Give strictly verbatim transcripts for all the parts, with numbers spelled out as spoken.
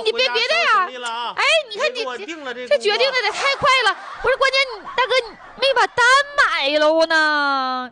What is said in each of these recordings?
你别别的呀！哎，你看你这这决定的得太快了。不是，关键大哥你没把单买了呢。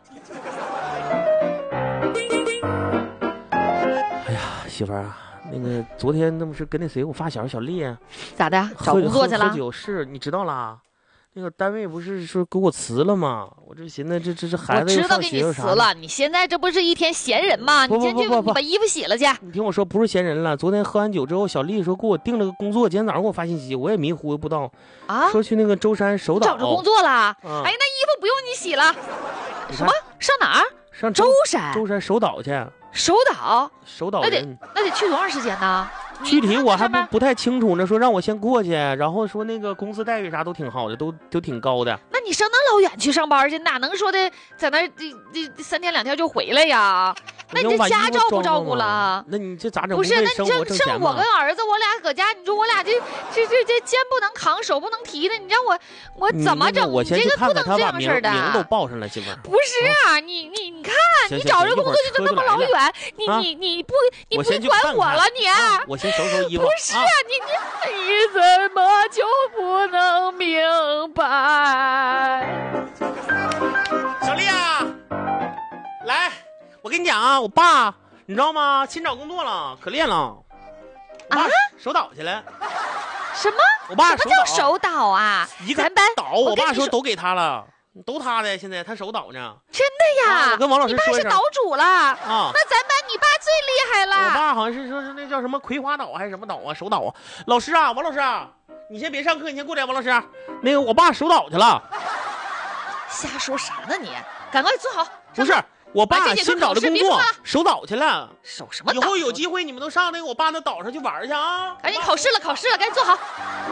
哎呀，媳妇儿啊，那个昨天那不是跟那谁我发小小丽咋的？找工作去了？ 喝酒是你知道啦？那个单位不是说给我辞了吗？我这寻思这这这孩子我知道给你辞了，你现在这不是一天闲人吗？你先去把衣服洗了去。 你听我说，不是闲人了。昨天喝完酒之后，小丽说给我定了个工作，今天早上给我发信息，我也迷糊不知道啊，说去那个舟山守岛找着工作了。啊、哎，那衣服不用你洗了。什么？上哪儿？ 上舟山。 舟山守岛去。 守岛？ 守岛那得那得去多长时间呢？ 具体我还不不太清楚呢，说让我先过去，然后说那个公司待遇啥都挺好的，都都挺高的。 那你上那老远去上班去，哪能说的在那这这三天两天就回来呀？那你这家照顾照顾了？ 那你这咋整？ 不是，那你这剩我跟儿子，我俩搁家，你说我俩这这这这肩不能扛，手不能提的，你让我我怎么整？ 我先去看看他把名的名都报上了，媳妇儿。 不是啊，你你你看，你找这工作就这么老远，你你你不你不管我了你？ 我先收收衣服。 不是啊，你你你怎么就不能明白？ 小丽啊，来。我跟你讲啊，我爸你知道吗？新找工作了，可练了。 啊， 守岛去了。 什么？ 我爸什么叫守岛啊？ 一个岛，我爸说都给他了，都他的。现在他守岛呢。 真的呀？ 啊、我跟王老师说一声。 你爸是岛主了啊？那咱班你爸最厉害了。 我爸好像是说是那叫什么葵花岛还是什么岛啊？守岛啊。老师啊，王老师啊，你先别上课，你先过来。王老师，那个我爸守岛去了。 瞎说啥呢你？赶快坐好。 不是。我爸新找的工作，守岛去了。 守什么岛？ 以后有机会你们都上那个我爸那岛上去玩去啊！ 赶紧考试了，考试了，赶紧坐好。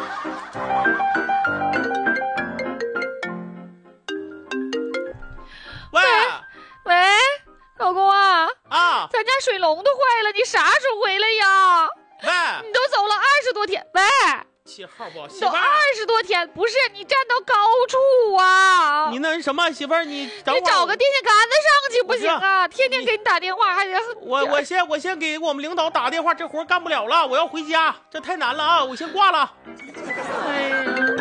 喂喂，老公啊啊， 咱家水龙头坏了，你啥时候回来呀？ 喂， 你都走了二十多天，喂。 信号不好， 都二十多天，不是你站到高处啊！ 你那什么，媳妇儿，你你找个电线杆子上去不行啊！天天给你打电话，还得我我先我先给我们领导打电话，这活干不了了，我要回家，这太难了啊！我先挂了。 哎呀，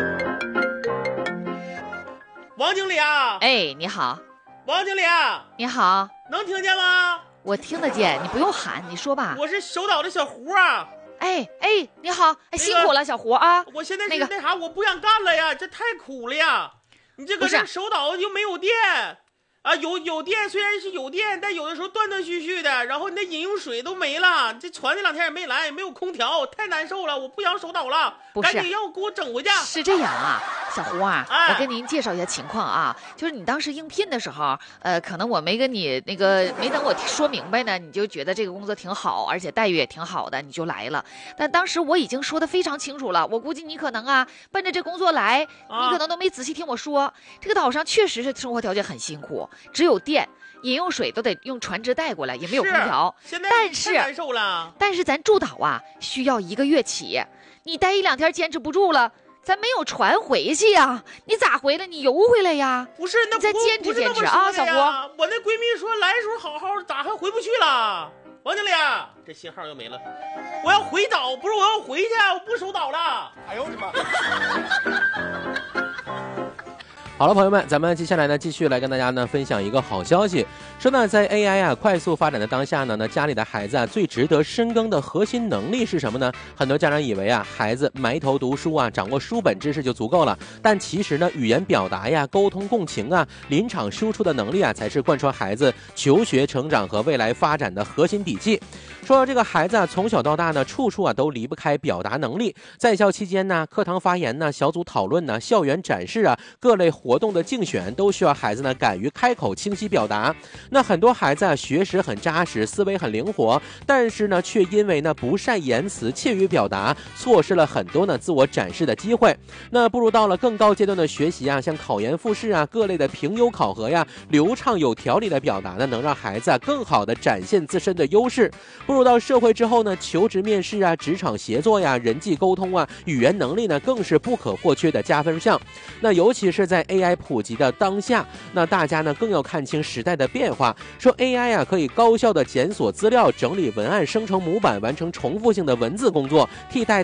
王经理啊！ 哎，你好， 王经理， 你好， 能听见吗？ 我听得见，你不用喊，你说吧。 我是守岛的小胡啊。 哎哎，你好，哎，那个、辛苦了，小胡啊！ 我现在是那个那啥，我不想干了呀，这太苦了呀！你这个这守岛又没有电啊，有有电虽然是有电，但有的时候断断续续的，然后你的饮用水都没了，这船这两天也没来，没有空调，太难受了，我不想守岛了，赶紧让我给我整回去。 是这样啊，小胡啊，哎、我跟您介绍一下情况啊，就是你当时应聘的时候，呃，可能我没跟你那个没等我说明白呢，你就觉得这个工作挺好，而且待遇也挺好的，你就来了。但当时我已经说的非常清楚了，我估计你可能啊奔着这工作来，你可能都没仔细听我说，啊、这个岛上确实是生活条件很辛苦，只有电。饮用水都得用船只带过来，也没有空调。 现在但是太难受了。 但是咱驻岛啊，需要一个月起。你待一两天坚持不住了，咱没有船回去呀，你咋回来？你游回来呀？ 不是，那你再坚持坚持啊，小胡。 我那闺蜜说来的时候好好，咋还回不去了？王经理，这信号又没了。我要回岛，不是我要回去，我不守岛了。哎呦我的妈！ 好了，朋友们，咱们接下来呢，继续来跟大家呢分享一个好消息。说呢，在 A I 啊快速发展的当下呢，那家里的孩子啊最值得深耕的核心能力是什么呢？很多家长以为啊，孩子埋头读书啊，掌握书本知识就足够了。但其实呢，语言表达呀、沟通共情啊、临场输出的能力啊，才是贯穿孩子求学成长和未来发展的核心底气。说这个孩子啊，从小到大呢，处处啊都离不开表达能力。在校期间呢，课堂发言呢、小组讨论呢、校园展示啊，各类活动的竞选都需要孩子呢敢于开口、清晰表达。那很多孩子啊，学识很扎实，思维很灵活，但是呢，却因为呢不善言辞、怯于表达，错失了很多呢自我展示的机会。那不如到了更高阶段的学习啊，像考研复试啊、各类的评优考核呀，流畅有条理的表达呢，能让孩子啊更好的展现自身的优势。不入到社会之后呢，求职面试啊、职场协作呀、人际沟通啊、语言能力呢，更是不可或缺的加分项。那尤其是在 A I 普及的当下，那大家呢更要看清时代的变化。说 A I 啊可以高效的检索资料、整理文案、生成模板，完成重复性的文字工作，替代